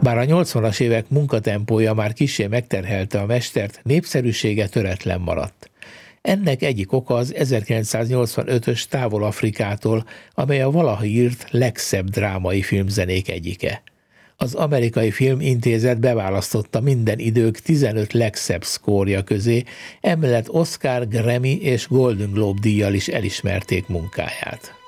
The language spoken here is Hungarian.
Bár a 80-as évek munkatempója már kissé megterhelte a mestert, népszerűsége töretlen maradt. Ennek egyik oka az 1985-ös Távol Afrikától, amely a valaha írt legszebb drámai filmzenék egyike. Az Amerikai Filmintézet beválasztotta minden idők 15 legszebb szkórja közé, emellett Oscar, Grammy és Golden Globe díjjal is elismerték munkáját.